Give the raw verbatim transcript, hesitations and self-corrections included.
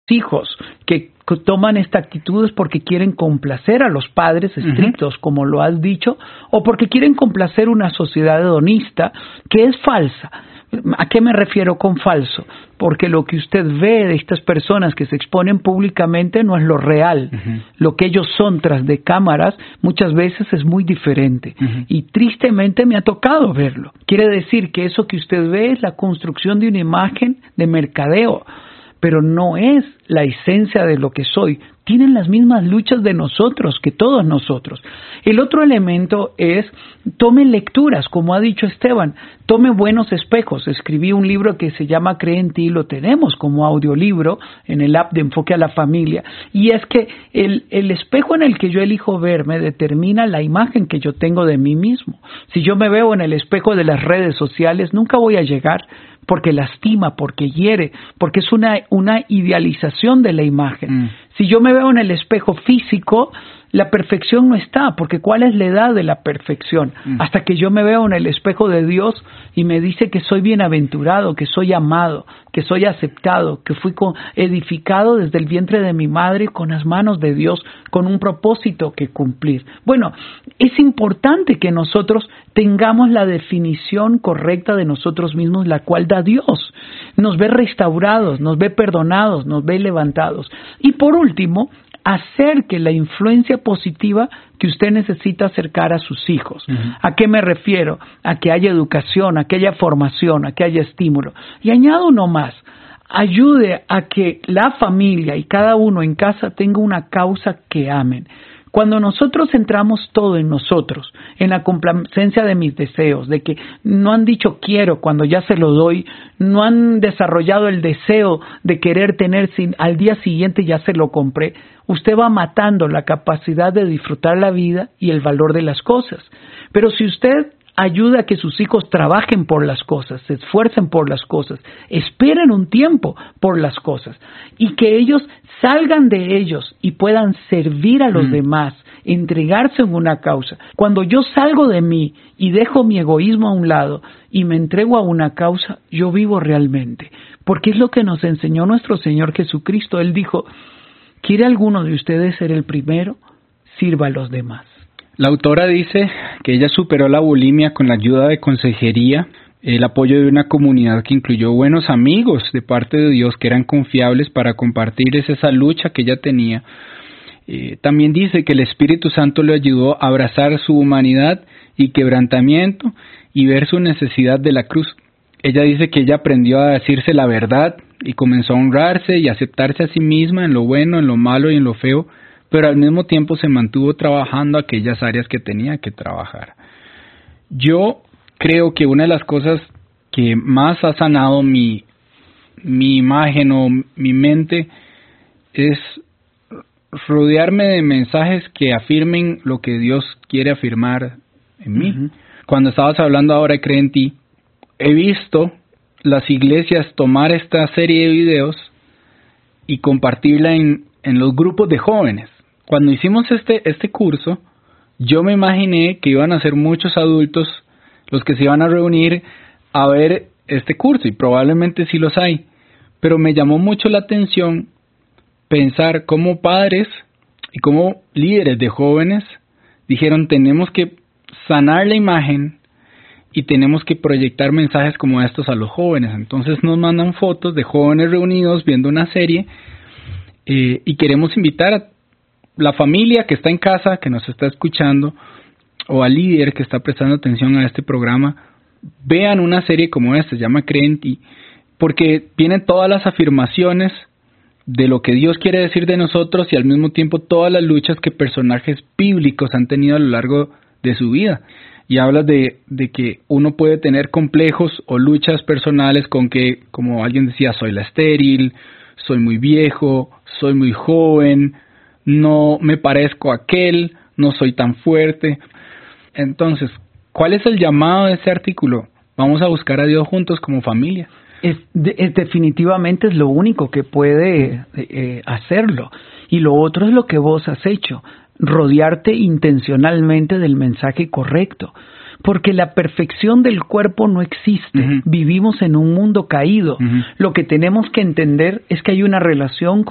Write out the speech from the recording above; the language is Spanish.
hijos que toman esta actitud es porque quieren complacer a los padres estrictos, uh-huh. como lo has dicho, o porque quieren complacer una sociedad hedonista que es falsa. ¿A qué me refiero con falso? Porque lo que usted ve de estas personas que se exponen públicamente no es lo real. Uh-huh. Lo que ellos son tras de cámaras muchas veces es muy diferente. Uh-huh. Y tristemente me ha tocado verlo. Quiere decir que eso que usted ve es la construcción de una imagen de mercadeo, pero no es la esencia de lo que soy. Tienen las mismas luchas de nosotros, que todos nosotros. El otro elemento es, tome lecturas, como ha dicho Esteban, tome buenos espejos. Escribí un libro que se llama Cree en ti, lo tenemos como audiolibro en el app de Enfoque a la Familia, y es que el, el espejo en el que yo elijo verme determina la imagen que yo tengo de mí mismo. Si yo me veo en el espejo de las redes sociales, nunca voy a llegar, porque lastima, porque hiere, porque es una, una idealización de la imagen. Mm. Si yo me veo en el espejo físico, la perfección no está, porque ¿cuál es la edad de la perfección? Mm. Hasta que yo me veo en el espejo de Dios y me dice que soy bienaventurado, que soy amado, que soy aceptado, que fui edificado desde el vientre de mi madre con las manos de Dios, con un propósito que cumplir. Bueno, es importante que nosotros tengamos la definición correcta de nosotros mismos, la cual da Dios. Nos ve restaurados, nos ve perdonados, nos ve levantados. Y por último, hacer que la influencia positiva que usted necesita acercar a sus hijos. Uh-huh. ¿A qué me refiero? A que haya educación, a que haya formación, a que haya estímulo. Y añado uno más, ayude a que la familia y cada uno en casa tenga una causa que amen. Cuando nosotros centramos todo en nosotros, en la complacencia de mis deseos, de que no han dicho quiero cuando ya se lo doy, no han desarrollado el deseo de querer tener, sin, al día siguiente ya se lo compré, usted va matando la capacidad de disfrutar la vida y el valor de las cosas. Pero si usted ayuda a que sus hijos trabajen por las cosas, se esfuercen por las cosas, esperen un tiempo por las cosas y que ellos salgan de ellos y puedan servir a los mm. demás, entregarse en una causa. Cuando yo salgo de mí y dejo mi egoísmo a un lado y me entrego a una causa, yo vivo realmente. Porque es lo que nos enseñó nuestro Señor Jesucristo. Él dijo, ¿quiere alguno de ustedes ser el primero? Sirva a los demás. La autora dice que ella superó la bulimia con la ayuda de consejería, el apoyo de una comunidad que incluyó buenos amigos de parte de Dios que eran confiables para compartirles esa lucha que ella tenía. Eh, también dice que el Espíritu Santo le ayudó a abrazar su humanidad y quebrantamiento y ver su necesidad de la cruz. Ella dice que ella aprendió a decirse la verdad y comenzó a honrarse y aceptarse a sí misma en lo bueno, en lo malo y en lo feo, pero al mismo tiempo se mantuvo trabajando aquellas áreas que tenía que trabajar. Yo creo que una de las cosas que más ha sanado mi, mi imagen o mi mente es rodearme de mensajes que afirmen lo que Dios quiere afirmar en mí. Uh-huh. Cuando estabas hablando ahora de Cree en ti, he visto las iglesias tomar esta serie de videos y compartirla en, en los grupos de jóvenes. Cuando hicimos este, este curso, yo me imaginé que iban a ser muchos adultos los que se iban a reunir a ver este curso, y probablemente sí los hay. Pero me llamó mucho la atención pensar cómo padres y como líderes de jóvenes dijeron, tenemos que sanar la imagen y tenemos que proyectar mensajes como estos a los jóvenes. Entonces nos mandan fotos de jóvenes reunidos viendo una serie eh, y queremos invitar a la familia que está en casa, que nos está escuchando, o al líder que está prestando atención a este programa, vean una serie como esta, se llama Cree en ti, porque vienen todas las afirmaciones de lo que Dios quiere decir de nosotros y al mismo tiempo todas las luchas que personajes bíblicos han tenido a lo largo de su vida. Y habla de, de que uno puede tener complejos o luchas personales con que, como alguien decía, soy la estéril, soy muy viejo, soy muy joven, no me parezco a aquel, no soy tan fuerte. Entonces, ¿cuál es el llamado de este artículo? Vamos a buscar a Dios juntos como familia. Es, es definitivamente es lo único que puede eh, hacerlo. Y lo otro es lo que vos has hecho, rodearte intencionalmente del mensaje correcto. Porque la perfección del cuerpo no existe. Uh-huh. Vivimos en un mundo caído. Uh-huh. Lo que tenemos que entender es que hay una relación